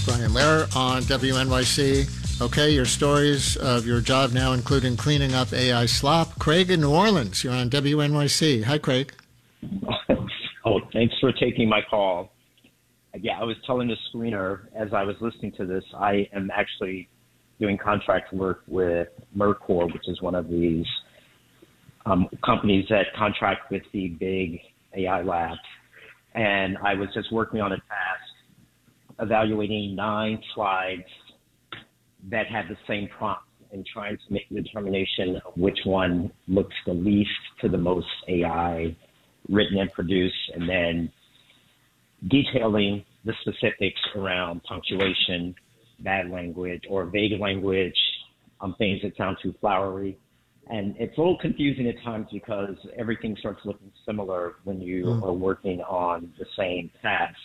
Brian Lehrer on WNYC. Okay, your stories of your job now, including cleaning up AI slop. Craig in New Orleans, you're on WNYC. Hi, Craig. Oh, thanks for taking my call. Yeah, I was telling the screener as I was listening to this, I am actually doing contract work with Mercor, which is one of these companies that contract with the big AI labs. And I was just working on a task evaluating 9 slides that had the same prompt and trying to make a determination of which one looks the least to the most AI written and produced, and then detailing the specifics around punctuation, bad language, or vague language, things that sound too flowery. And it's a little confusing at times because everything starts looking similar when you are working on the same task.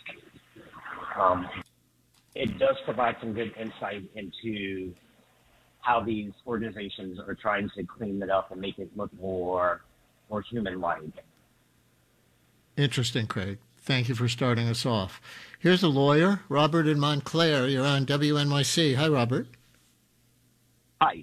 It does provide some good insight into how these organizations are trying to clean it up and make it look more human-like. Interesting, Craig. Thank you for starting us off. Here's a lawyer, Robert in Montclair. You're on WNYC. Hi, Robert. Hi.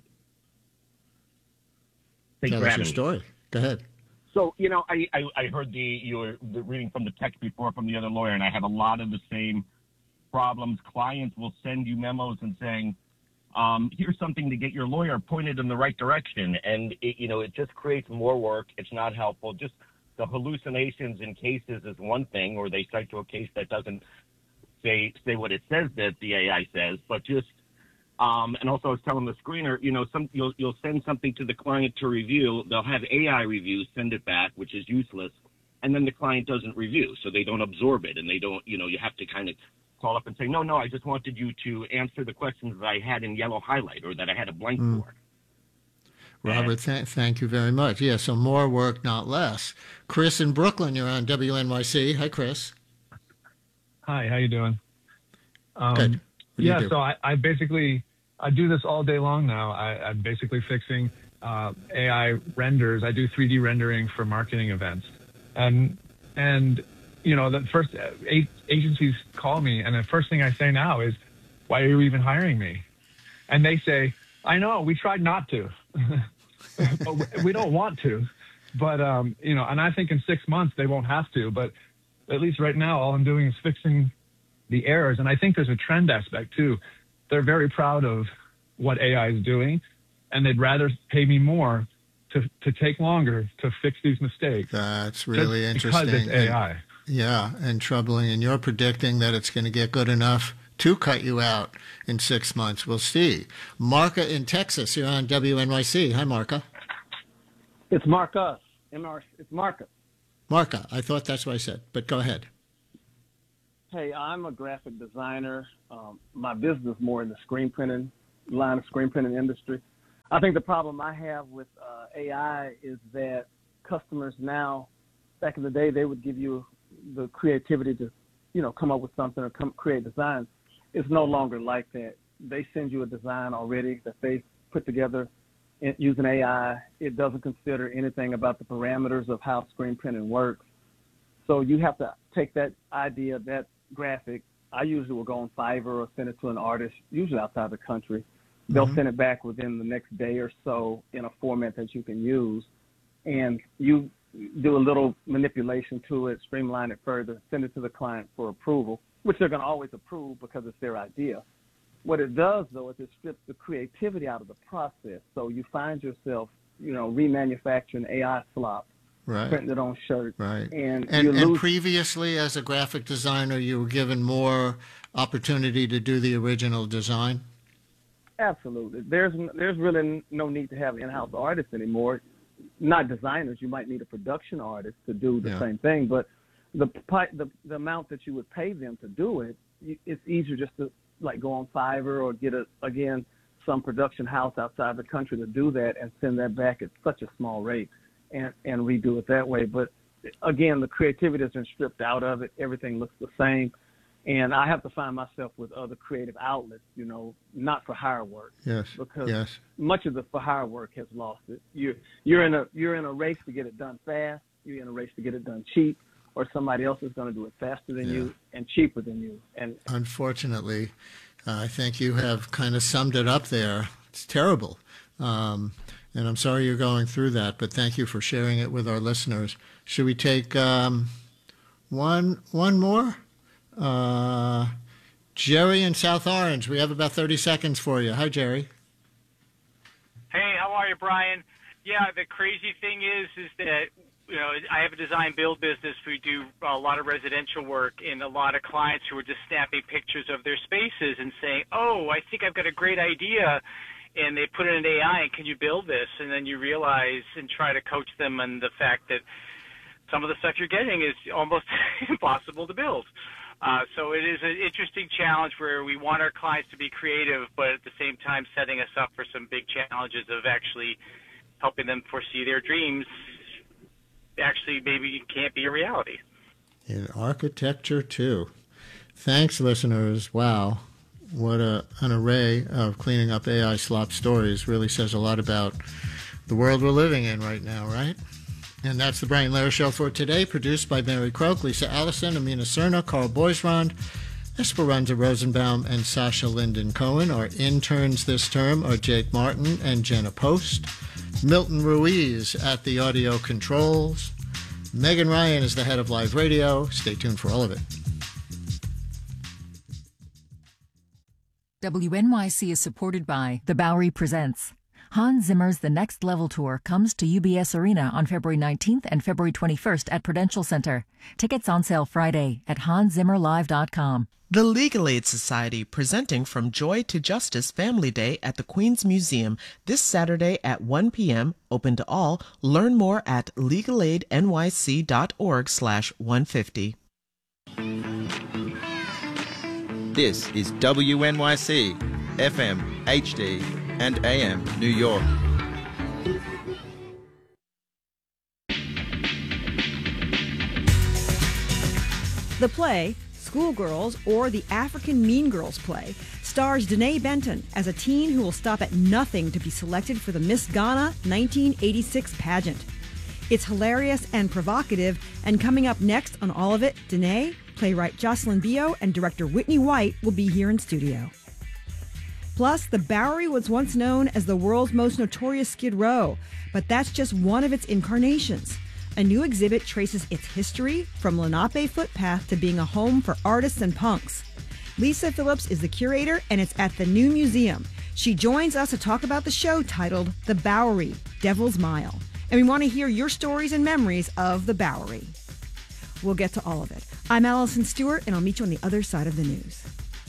Tell us your story. Go ahead. So, I heard you were reading from the text before from the other lawyer, and I have a lot of the same problems. Clients will send you memos and saying, here's something to get your lawyer pointed in the right direction. And, it just creates more work. It's not helpful. Just the hallucinations in cases is one thing, or they cite to a case that doesn't say what it says that the AI says, but just, and also I was telling the screener, you'll send something to the client to review. They'll have AI review, send it back, which is useless. And then the client doesn't review, so they don't absorb it. And they don't, you have to kind of call up and say, no, I just wanted you to answer the questions that I had in yellow highlight or that I had a blank for. Robert, thank you very much. Yeah, so more work, not less. Chris in Brooklyn, you're on WNYC. Hi, Chris. Hi, how you doing? Good. Yeah, so I basically, I do this all day long now. I'm basically fixing AI renders. I do 3D rendering for marketing events. And the first agencies call me, and the first thing I say now is, why are you even hiring me? And they say, I know, we tried not to. But we don't want to. But, and I think in 6 months they won't have to. But at least right now, all I'm doing is fixing the errors. And I think there's a trend aspect, too. They're very proud of what AI is doing, and they'd rather pay me more to take longer to fix these mistakes. That's really interesting. Because it's AI. Yeah, and troubling. And you're predicting that it's going to get good enough to cut you out in 6 months. We'll see. Marka in Texas, you're on WNYC. Hi, Marka. It's Marcus. It's Marcus. Marka, I thought that's what I said, but go ahead. Hey, I'm a graphic designer. My business is more in the screen printing line of screen printing industry. I think the problem I have with AI is that customers now, back in the day, they would give you the creativity to, come up with something or create designs. It's no longer like that. They send you a design already that they put together using AI. It doesn't consider anything about the parameters of how screen printing works. So you have to take that idea, that graphic. I usually will go on Fiverr or send it to an artist, usually outside the country. They'll send it back within the next day or so in a format that you can use. And you do a little manipulation to it, streamline it further, send it to the client for approval, which they're going to always approve because it's their idea. What it does, though, is it strips the creativity out of the process. So you find yourself, remanufacturing AI slop, printing it on shirts. Right. And previously, as a graphic designer, you were given more opportunity to do the original design? Absolutely. There's really no need to have in-house artists anymore. Not designers. You might need a production artist to do the same thing, but the amount that you would pay them to do it, it's easier just to go on Fiverr or get some production house outside the country to do that and send that back at such a small rate and redo it that way. But again, the creativity has been stripped out of it. Everything looks the same. And I have to find myself with other creative outlets, not for hire work. Yes. Because much of the for hire work has lost it. You're in a race to get it done fast. You're in a race to get it done cheap, or somebody else is going to do it faster than you and cheaper than you. And unfortunately, I think you have kind of summed it up there. It's terrible. And I'm sorry you're going through that, but thank you for sharing it with our listeners. Should we take one more? Jerry in South Orange. We have about 30 seconds for you. Hi, Jerry. Hey, how are you, Brian? Yeah, the crazy thing is that, I have a design build business. We do a lot of residential work, and a lot of clients who are just snapping pictures of their spaces and saying, oh, I think I've got a great idea, and they put it in AI, and can you build this? And then you realize and try to coach them on the fact that some of the stuff you're getting is almost impossible to build. So it is an interesting challenge where we want our clients to be creative, but at the same time setting us up for some big challenges of actually helping them foresee their dreams actually maybe can't be a reality. In architecture, too. Thanks, listeners. Wow. What an array of cleaning up AI slop stories. Really says a lot about the world we're living in right now, right? And that's the Brian Lehrer Show for today, produced by Mary Croak, Lisa Allison, Amina Cerna, Carl Boisrond, Esperanza Rosenbaum, and Sasha Linden Cohen. Our interns this term are Jake Martin and Jenna Post. Milton Ruiz at the audio controls. Megan Ryan is the head of live radio. Stay tuned for all of it. WNYC is supported by The Bowery Presents. Hans Zimmer's The Next Level Tour comes to UBS Arena on February 19th and February 21st at Prudential Center. Tickets on sale Friday at hanszimmerlive.com. The Legal Aid Society presenting From Joy to Justice Family Day at the Queens Museum this Saturday at 1 p.m. Open to all. Learn more at legalaidnyc.org/150. This is WNYC, FM, HD, and AM, New York. The play, Schoolgirls, or the African Mean Girls play, stars Danae Benton as a teen who will stop at nothing to be selected for the Miss Ghana 1986 pageant. It's hilarious and provocative, and coming up next on all of it, Danae, playwright Jocelyn Bio, and director Whitney White will be here in studio. Plus, the Bowery was once known as the world's most notorious Skid Row, but that's just one of its incarnations. A new exhibit traces its history from Lenape Footpath to being a home for artists and punks. Lisa Phillips is the curator, and it's at the new museum. She joins us to talk about the show titled The Bowery, Devil's Mile. And we want to hear your stories and memories of the Bowery. We'll get to all of it. I'm Allison Stewart, and I'll meet you on the other side of the news.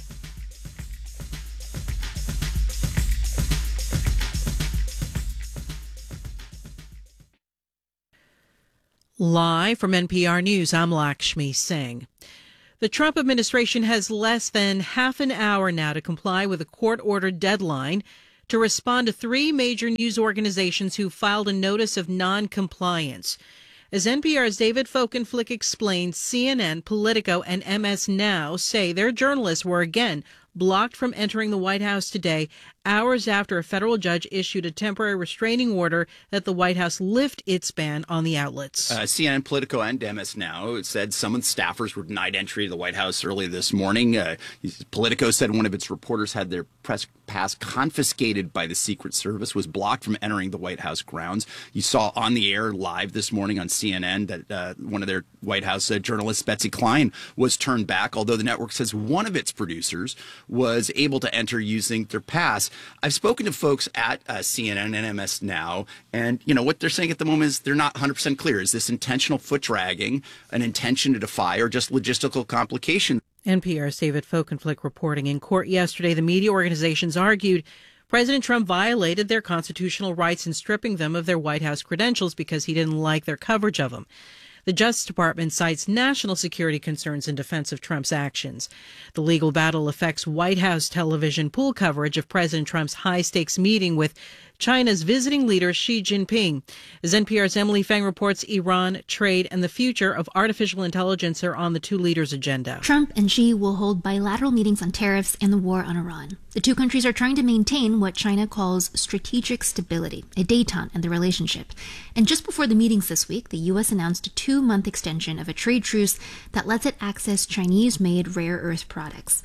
Live from NPR News, I'm Lakshmi Singh. The Trump administration has less than half an hour now to comply with a court-ordered deadline to respond to three major news organizations who filed a notice of non-compliance. As NPR's David Folkenflik explained, CNN, Politico, and MS Now say their journalists were again blocked from entering the White House today, hours after a federal judge issued a temporary restraining order that the White House lift its ban on the outlets. CNN, Politico, and MS Now said some of the staffers were denied entry to the White House early this morning. Politico said one of its reporters had their press pass confiscated by the Secret Service, was blocked from entering the White House grounds. You saw on the air live this morning on CNN that one of their White House journalists, Betsy Klein, was turned back, although the network says one of its producers was able to enter using their pass. I've spoken to folks at CNN and MS Now, and what they're saying at the moment is they're not 100% clear. Is this intentional foot dragging, an intention to defy, or just logistical complication? NPR's David Folkenflik reporting. In court yesterday, the media organizations argued President Trump violated their constitutional rights in stripping them of their White House credentials because he didn't like their coverage of them. The Justice Department cites national security concerns in defense of Trump's actions. The legal battle affects White House television pool coverage of President Trump's high-stakes meeting with China's visiting leader Xi Jinping. As NPR's Emily Feng reports, Iran, trade, and the future of artificial intelligence are on the two leaders' agenda. Trump and Xi will hold bilateral meetings on tariffs and the war on Iran. The two countries are trying to maintain what China calls strategic stability, a détente in the relationship. And just before the meetings this week, the U.S. announced a 2-month extension of a trade truce that lets it access Chinese-made rare earth products.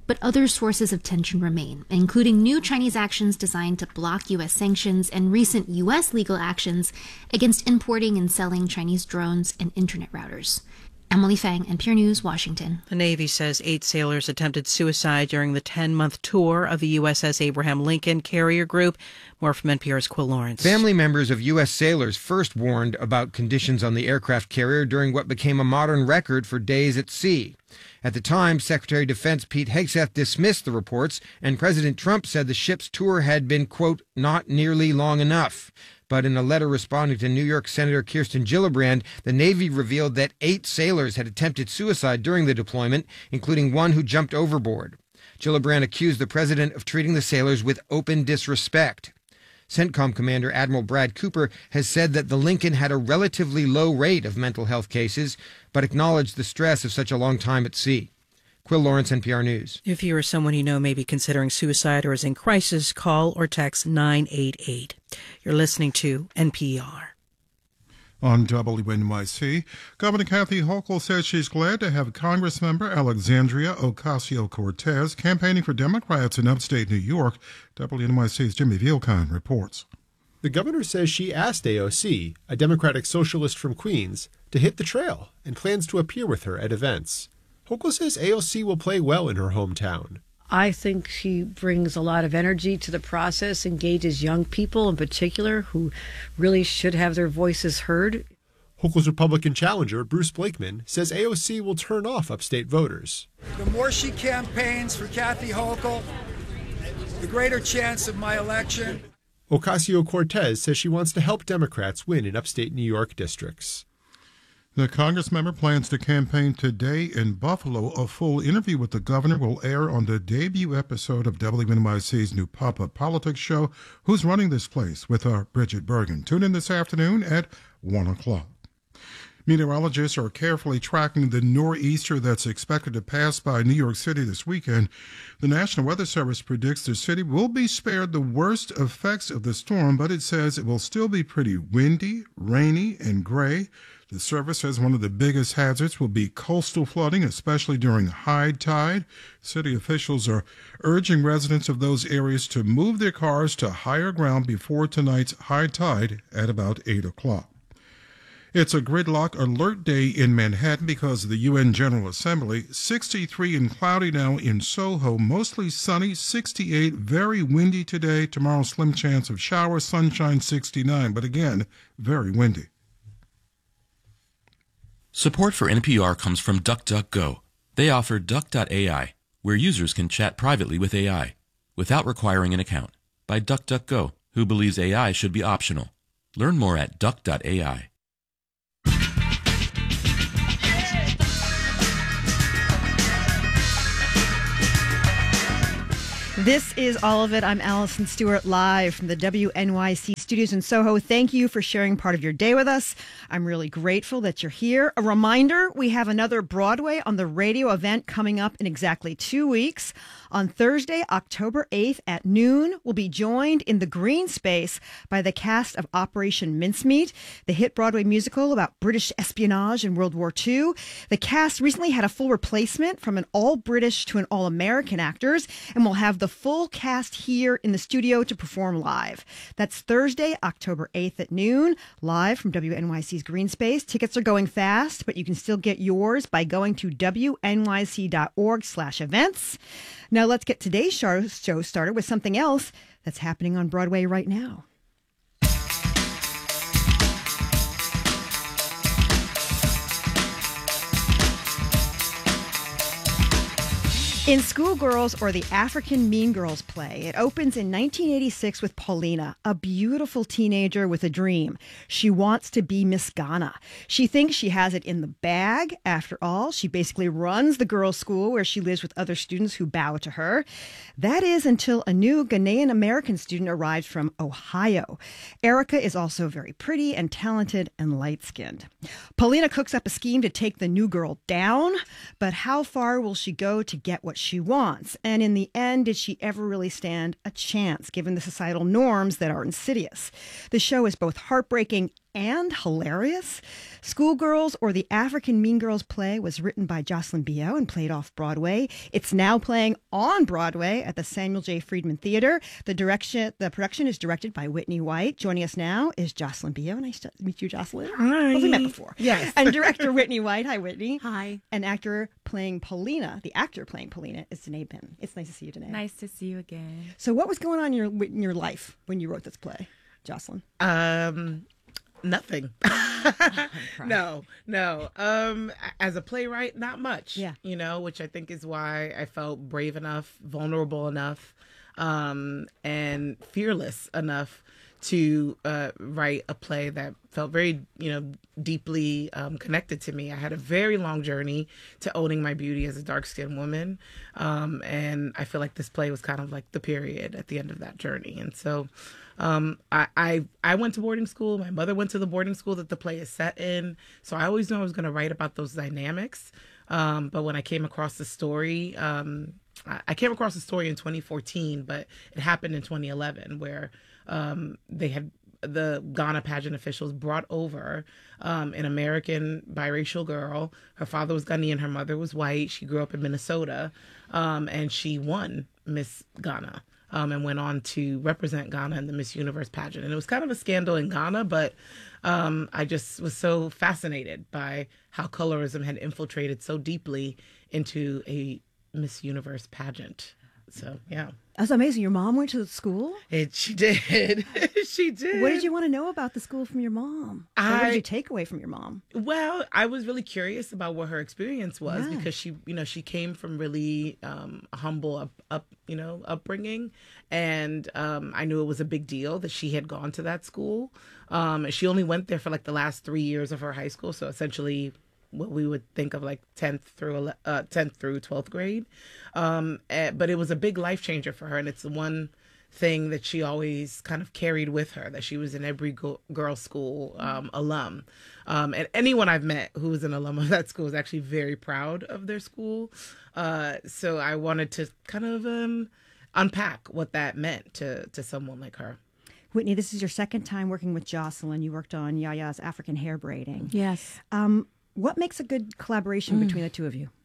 But other sources of tension remain, including new Chinese actions designed to block U.S. sanctions and recent U.S. legal actions against importing and selling Chinese drones and internet routers. Emily Fang, NPR News, Washington. The Navy says 8 sailors attempted suicide during the 10-month tour of the USS Abraham Lincoln Carrier Group. More from NPR's Quill Lawrence. Family members of U.S. sailors first warned about conditions on the aircraft carrier during what became a modern record for days at sea. At the time, Secretary of Defense Pete Hegseth dismissed the reports, and President Trump said the ship's tour had been, quote, not nearly long enough. But in a letter responding to New York Senator Kirsten Gillibrand, the Navy revealed that 8 sailors had attempted suicide during the deployment, including one who jumped overboard. Gillibrand accused the president of treating the sailors with open disrespect. CENTCOM Commander Admiral Brad Cooper has said that the Lincoln had a relatively low rate of mental health cases, but acknowledged the stress of such a long time at sea. Quill Lawrence, NPR News. If you or someone you know may be considering suicide or is in crisis, call or text 988. You're listening to NPR. On WNYC, Governor Kathy Hochul says she's glad to have Congressmember Alexandria Ocasio-Cortez campaigning for Democrats in upstate New York. WNYC's Jimmy Vielkine reports. The governor says she asked AOC, a Democratic socialist from Queens, to hit the trail and plans to appear with her at events. Hochul says AOC will play well in her hometown. I think she brings a lot of energy to the process, engages young people in particular who really should have their voices heard. Hochul's Republican challenger, Bruce Blakeman, says AOC will turn off upstate voters. The more she campaigns for Kathy Hochul, the greater chance of my election. Ocasio-Cortez says she wants to help Democrats win in upstate New York districts. The congressmember plans to campaign today in Buffalo. A full interview with the governor will air on the debut episode of WNYC's new pop-up politics show, Who's Running This Place, with our Bridget Bergen. Tune in this afternoon at 1 o'clock. Meteorologists are carefully tracking the nor'easter that's expected to pass by New York City this weekend. The National Weather Service predicts the city will be spared the worst effects of the storm, but it says it will still be pretty windy, rainy, and gray. The service says one of the biggest hazards will be coastal flooding, especially during high tide. City officials are urging residents of those areas to move their cars to higher ground before tonight's high tide at about 8 o'clock. It's a gridlock alert day in Manhattan because of the UN General Assembly. 63 and cloudy now in Soho, mostly sunny, 68, very windy today. Tomorrow, slim chance of showers, sunshine 69, but again, very windy. Support for NPR comes from DuckDuckGo. They offer Duck.ai, where users can chat privately with AI, without requiring an account, by DuckDuckGo, who believes AI should be optional. Learn more at Duck.ai. This is All of It. I'm Allison Stewart, live from the WNYC studios in Soho. Thank you for sharing part of your day with us. I'm really grateful that you're here. A reminder, we have another Broadway on the Radio event coming up in exactly 2 weeks. On Thursday, October 8th at noon, we'll be joined in the green space by the cast of Operation Mincemeat, the hit Broadway musical about British espionage in World War II. The cast recently had a full replacement from an all-British to an all-American actors, and we'll have the full cast here in the studio to perform live. That's Thursday, October 8th at noon, live from WNYC's Green Space. Tickets are going fast, but you can still get yours by going to wnyc.org/events. Now let's get today's show started with something else that's happening on Broadway right now. In Schoolgirls, or the African Mean Girls play, it opens in 1986 with Paulina, a beautiful teenager with a dream. She wants to be Miss Ghana. She thinks she has it in the bag. After all, she basically runs the girls' school where she lives with other students who bow to her. That is until a new Ghanaian-American student arrives from Ohio. Erica is also very pretty and talented and light-skinned. Paulina cooks up a scheme to take the new girl down, but how far will she go to get what she wants? And in the end, did she ever really stand a chance, given the societal norms that are insidious? The show is both heartbreaking and hilarious. Schoolgirls, or the African Mean Girls play, was written by Jocelyn Bioh and played off-Broadway. It's now playing on Broadway at the Samuel J. Friedman Theater. The production is directed by Whitney White. Joining us now is Jocelyn Bioh. Nice to meet you, Jocelyn. Hi. Well, we met before. Yes. And director Whitney White. Hi, Whitney. Hi. And actor playing Paulina, the actor playing Paulina, is Danae Benton. It's nice to see you, Danae. Nice to see you again. So what was going on in your life when you wrote this play, Jocelyn? Nothing. No. As a playwright, not much. Yeah. Which I think is why I felt brave enough, vulnerable enough, and fearless enough to write a play that felt very, deeply connected to me. I had a very long journey to owning my beauty as a dark-skinned woman, and I feel like this play was kind of like the period at the end of that journey. And so I went to boarding school. My mother went to the boarding school that the play is set in, so I always knew I was going to write about those dynamics. But when I came across the story, I came across the story in 2014, but it happened in 2011 where the Ghana pageant officials brought over an American biracial girl. Her father was Ghanaian, her mother was white. She grew up in Minnesota, and she won Miss Ghana. And went on to represent Ghana in the Miss Universe pageant. And it was kind of a scandal in Ghana, but I just was so fascinated by how colorism had infiltrated so deeply into a Miss Universe pageant. So, yeah. That's amazing. Your mom went to the school? She did. She did. What did you want to know about the school from your mom? What did you take away from your mom? Well, I was really curious about what her experience was because she came from really humble upbringing, and I knew it was a big deal that she had gone to that school. She only went there for like the last 3 years of her high school, so essentially what we would think of like 10th through 12th grade. But it was a big life changer for her. And it's the one thing that she always kind of carried with her, that she was an Embry Girls School alum. And anyone I've met who was an alum of that school is actually very proud of their school. So I wanted to kind of unpack what that meant to someone like her. Whitney, this is your second time working with Jocelyn. You worked on Yaya's African hair braiding. Yes. What makes a good collaboration between the two of you?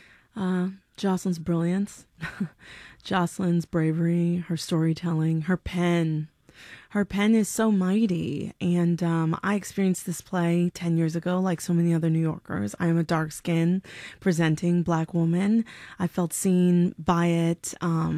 Jocelyn's brilliance, Jocelyn's bravery, her storytelling, her pen. Her pen is so mighty. And I experienced this play 10 years ago, like so many other New Yorkers. I am a dark-skinned, presenting Black woman. I felt seen by it.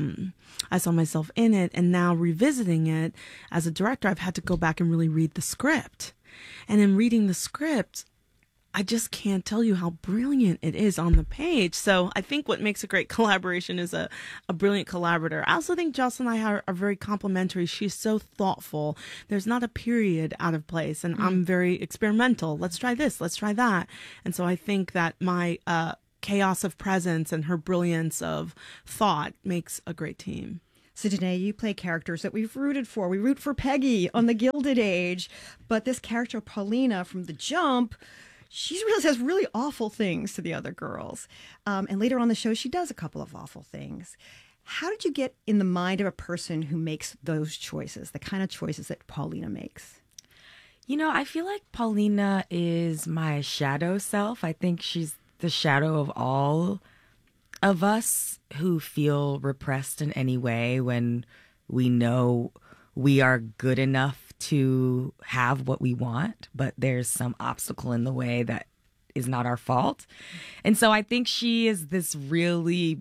I saw myself in it. And now revisiting it as a director, I've had to go back and really read the script. And in reading the script, I just can't tell you how brilliant it is on the page. So I think what makes a great collaboration is a brilliant collaborator. I also think Jocelyn and I are very complementary. She's so thoughtful. There's not a period out of place. And I'm very experimental. Let's try this. Let's try that. And so I think that my chaos of presence and her brilliance of thought makes a great team. So Danae, you play characters that we've rooted for. We root for Peggy on The Gilded Age. But this character, Paulina, from The Jump, she really says really awful things to the other girls. And later on the show, she does a couple of awful things. How did you get in the mind of a person who makes those choices, the kind of choices that Paulina makes? I feel like Paulina is my shadow self. I think she's the shadow of all of us who feel repressed in any way when we know we are good enough to have what we want, but there's some obstacle in the way that is not our fault. And so I think she is this really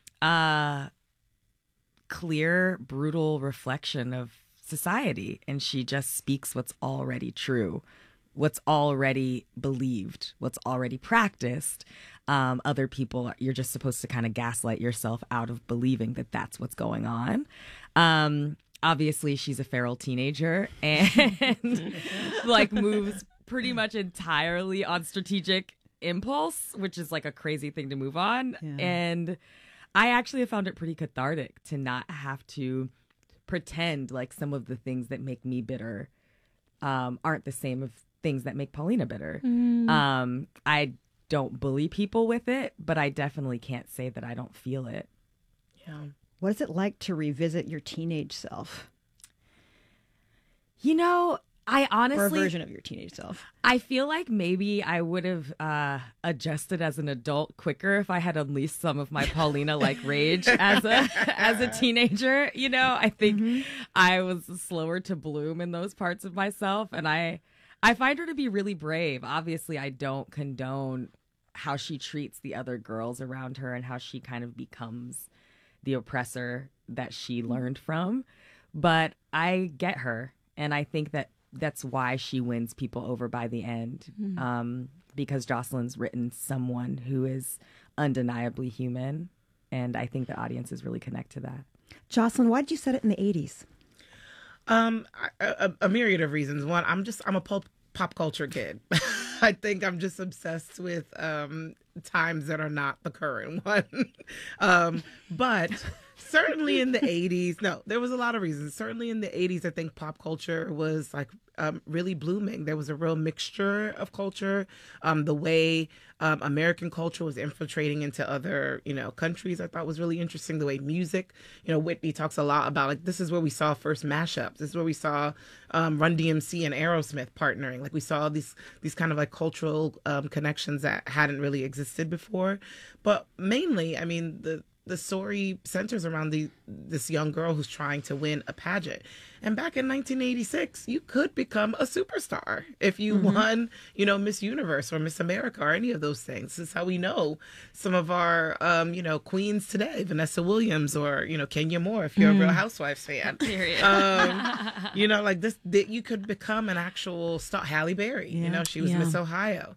clear, brutal reflection of society. And she just speaks what's already true, what's already believed, what's already practiced. Other people, you're just supposed to kind of gaslight yourself out of believing that that's what's going on. Obviously, she's a feral teenager and like moves pretty much entirely on strategic impulse, which is like a crazy thing to move on. Yeah. And I actually have found it pretty cathartic to not have to pretend like some of the things that make me bitter aren't the same of things that make Paulina bitter. I don't bully people with it, but I definitely can't say that I don't feel it. Yeah. What is it like to revisit your teenage self? I honestly, or a version of your teenage self. I feel like maybe I would have adjusted as an adult quicker if I had unleashed some of my Paulina-like rage as a teenager. You know, I think I was slower to bloom in those parts of myself, and I find her to be really brave. Obviously, I don't condone how she treats the other girls around her and how she kind of becomes the oppressor that she learned from. But I get her, and I think that's why she wins people over by the end, because Jocelyn's written someone who is undeniably human, and I think the audiences really connect to that. Jocelyn, why did you set it in the 80s? A myriad of reasons. One, I'm a pop culture kid. I think I'm just obsessed with times that are not the current one. But certainly in the 80s, no, there was a lot of reasons. Certainly in the 80s, I think pop culture was like really blooming. There was a real mixture of culture. The way American culture was infiltrating into other, countries, I thought was really interesting. The way music, Whitney talks a lot about, like, this is where we saw first mashups. This is where we saw Run DMC and Aerosmith partnering. Like, we saw these kind of like cultural connections that hadn't really existed before. But mainly, I mean, the story centers around this young girl who's trying to win a pageant. And back in 1986, you could become a superstar if you won, Miss Universe or Miss America or any of those things. This is how we know some of our, queens today, Vanessa Williams or, Kenya Moore, if you're a Real Housewives fan. Period. Like this, you could become an actual star. Halle Berry, she was Miss Ohio.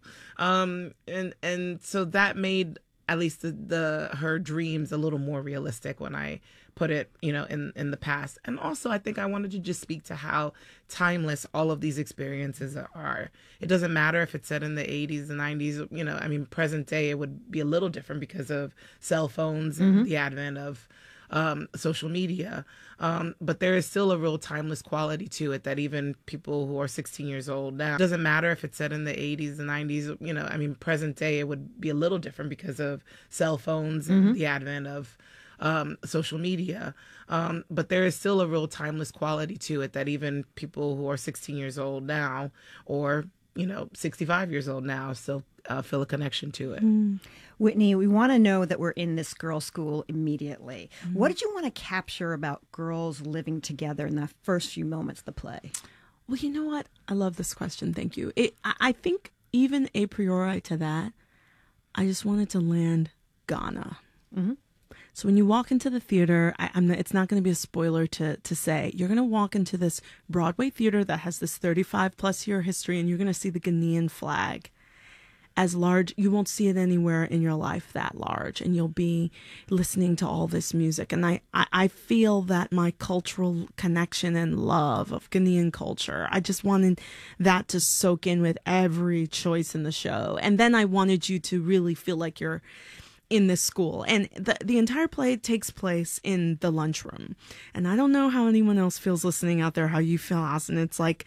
And so that made at least her dreams a little more realistic when I put it, in the past. And also, I think I wanted to just speak to how timeless all of these experiences are. It doesn't matter if it's set in the 80s, the 90s, present day, it would be a little different because of cell phones and the advent of social media. But there is still a real timeless quality to it that even people who are 16 years old now, it doesn't matter if it's set in the 80s, the 90s, present day, it would be a little different because of cell phones and the advent of social media. But there is still a real timeless quality to it that even people who are 16 years old now or 65 years old now still feel a connection to it. Whitney, we want to know that we're in this girls' school immediately. What did you want to capture about girls living together in the first few moments of the play? Well, you know what? I love this question. Thank you. I think even a priori to that, I just wanted to land Ghana. So when you walk into the theater, it's not going to be a spoiler to say, you're going to walk into this Broadway theater that has this 35-plus year history, and you're going to see the Ghanaian flag as large. You won't see it anywhere in your life that large, and you'll be listening to all this music. And I feel that my cultural connection and love of Ghanaian culture, I just wanted that to soak in with every choice in the show. And then I wanted you to really feel like you're in this school. And the entire play takes place in the lunchroom. And I don't know how anyone else feels listening out there, how you feel, Austin. It's like